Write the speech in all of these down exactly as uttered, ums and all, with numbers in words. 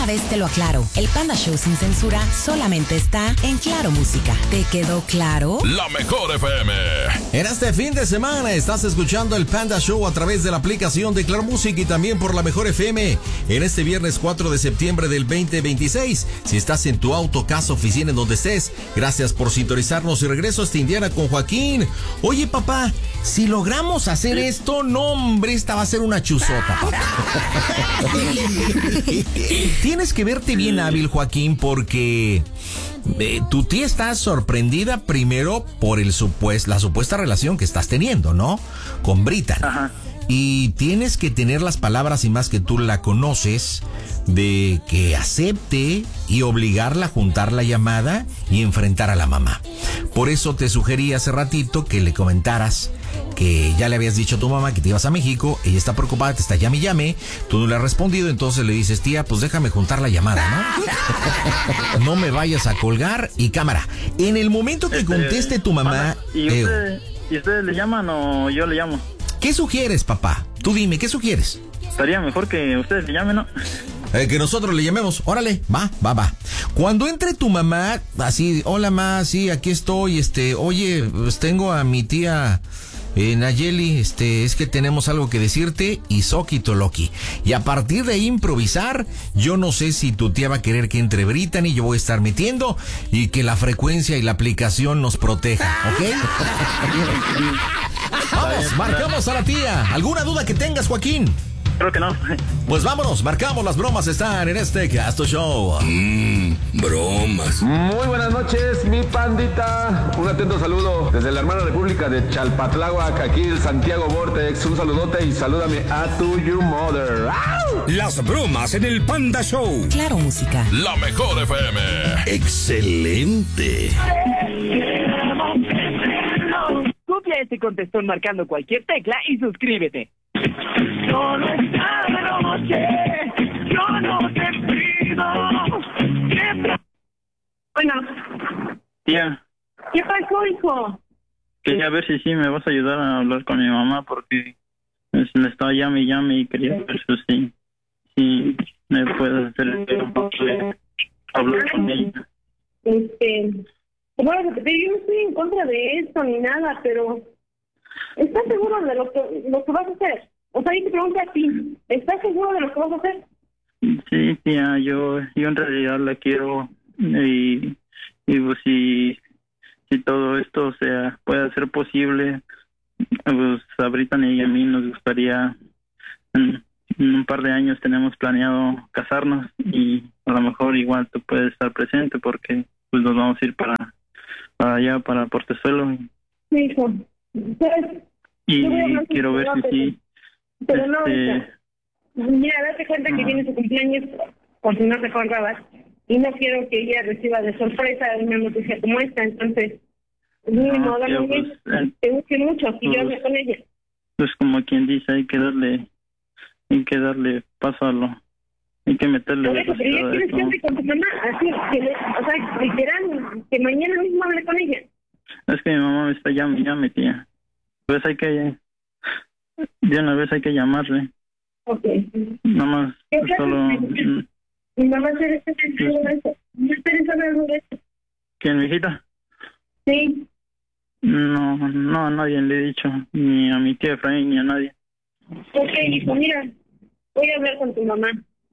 una vez te lo aclaro, el Panda Show sin censura solamente está en Claro Música. ¿Te quedó claro? La mejor F M. En este fin de semana estás escuchando el Panda Show a través de la aplicación de Claro Música y también por la mejor F M. En este viernes cuatro de septiembre del veinte veintiséis, si estás en tu auto, casa, oficina, en donde estés, gracias por sintonizarnos y regreso hasta Indiana con Joaquín. Oye, papá, si logramos hacer esto, no, hombre, esta va a ser una chuzota, papá. Tienes que verte bien hábil, Joaquín, porque eh, tu tía está sorprendida primero por el supues- la supuesta relación que estás teniendo, ¿no? Con Brittany. Ajá. Y tienes que tener las palabras, y más que tú la conoces, de que acepte y obligarla a juntar la llamada y enfrentar a la mamá. Por eso te sugerí hace ratito que le comentaras que ya le habías dicho a tu mamá que te ibas a México, ella está preocupada, te está llame y llame, tú no le has respondido, entonces le dices, tía, pues déjame juntar la llamada, ¿no? No me vayas a colgar y cámara. En el momento que conteste tu mamá... ¿Y eh, ustedes, ¿y ustedes le llaman o yo le llamo? ¿Qué sugieres, papá? Tú dime, ¿qué sugieres? Estaría mejor que ustedes le llamen, ¿no? Eh, que nosotros le llamemos. Órale, va, va, va. Cuando entre tu mamá, así, hola, ma, sí, aquí estoy, este, oye, pues tengo a mi tía eh, Nayeli, este, es que tenemos algo que decirte, y Soki Toloki. Y a partir de ahí improvisar, yo no sé si tu tía va a querer que entre Brittany, yo voy a estar metiendo, y que la frecuencia y la aplicación nos proteja, ¿ok? Vamos, marcamos a la tía. ¿Alguna duda que tengas, Joaquín? Creo que no. Pues vámonos, marcamos, las bromas están en este Casto Show. Mmm, bromas. Muy buenas noches, mi pandita. Un atento saludo desde la hermana república de Chalpatláhuac, aquí el Santiago Vortex. Un saludote y salúdame a tu your mother. ¡Au! Las bromas en el Panda Show. Claro Música. La mejor F M. Excelente. Copia este contestón marcando cualquier tecla y suscríbete. Solo esta noche, yo no te pido. Bueno, Tía, ¿qué pasó, hijo? quería ver si sí me vas a ayudar a hablar con mi mamá porque pues, me estaba llame y llame y quería ver si, si me puedes hacer el favor de hablar con ella. Este, como voy a repetir, yo no estoy en contra de esto ni nada, pero ¿estás seguro de lo que, lo que vas a hacer? O sea, yo te pregunto a ti, ¿estás seguro de lo que vas a hacer? Sí, tía, yo, yo en realidad la quiero y, y pues si, si todo esto o sea, puede ser posible, pues a Brittany y a mí nos gustaría, en, en un par de años tenemos planeado casarnos y a lo mejor igual tú puedes estar presente porque pues nos vamos a ir para, para allá, para Portezuelo. Sí, hijo. ¿Sabes? Y Yo voy a hablar quiero con ver tu si mamá, sí. Pero no, este, ahorita. Mira, date cuenta que viene su cumpleaños, por si no te acordabas, y no quiero que ella reciba de sorpresa una noticia como esta, entonces, mínimo, Ah, dame tío, un pues, beso. eh, Te guste mucho, si yo pues, hablo con ella. pues como quien dice, hay que darle, hay que darle paso a lo, hay que meterle Por eso, pero ya velocidad a quieres que esto. hable con tu mamá, así, que le- o sea, literal, que mañana mismo hable con ella. Es que mi mamá me está llame, llame, tía. Pues hay que, de una vez hay que llamarle. Ok. Nada más, ¿Qué pues, solo, mm, Mi mamá se desea de eso. ¿No esperes saber algo de eso? ¿quién, mi hijita? Sí. No, no, a nadie le he dicho, ni a mi tía Efraín, ni a nadie. Ok, hijo, mira, voy a hablar con tu mamá.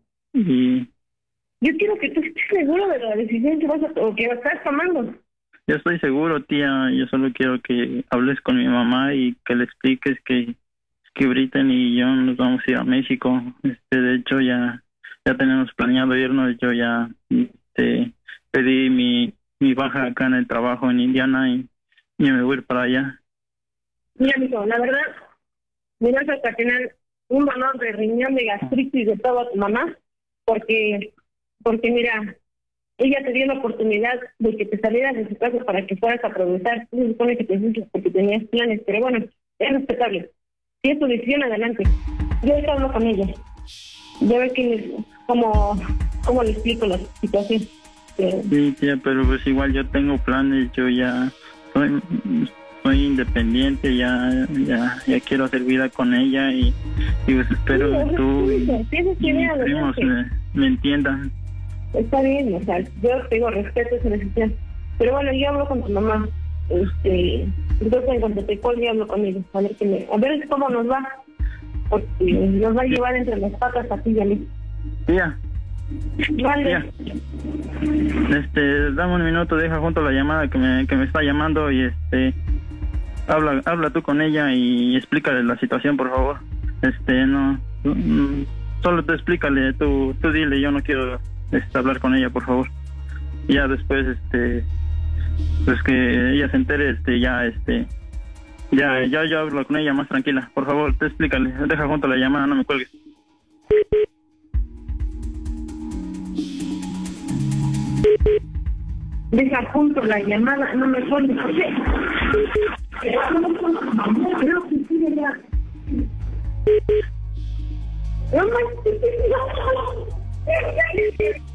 Y Yo quiero que tú estés seguro de la decisión que vas a, o que estás tomando. yo estoy seguro, tía, yo solo quiero que hables con mi mamá y que le expliques que, que Brittany y yo nos vamos a ir a México. Este, de hecho, ya, ya tenemos planeado irnos, yo ya este, pedí mi, mi baja acá en el trabajo en Indiana y, y me voy a ir para allá. Mira, mijo, la verdad, me vas a tener un dolor de riñón, de gastritis, de todo a tu mamá, porque, porque mira, ella te dio la oportunidad de que te salieras de su casa para que fueras a aprovechar. Se supone que te fuiste porque tenías planes, pero bueno, es respetable. Si es tu decisión, adelante. Yo ahorita hablo con ella. Ya ver que, cómo, cómo le explico la situación. Pero, Sí, tía, pero pues igual yo tengo planes, yo ya soy, soy independiente, ya, ya, ya quiero hacer vida con ella y, y pues espero Sí, que tú sí, y, sí, tienes que y ir mis adelante. primos me, me entiendan. está bien, o sea, yo tengo respeto a esa decisión. Pero bueno, yo hablo con tu mamá. Este, entonces en cuanto te cuelgue hablo con ella, a ver, que me, a ver cómo nos va, porque nos va a llevar entre las patas a ti y a mí. Tía. Vale. Tía. Este, dame un minuto, deja junto la llamada que me, que me está llamando y este, habla, habla tú con ella y explícale la situación, por favor. Este, no, no solo te explícale, tú, tú dile, yo no quiero este, hablar con ella, por favor. Y ya después, este, pues que ella se entere, este, ya, este, ya, ya, yo hablo con ella más tranquila, por favor, te explícale, deja junto la llamada, no me cuelgues. Deja junto la llamada, no me cuelgues, ¿por qué? Creo que sí, ¿verdad? No, no,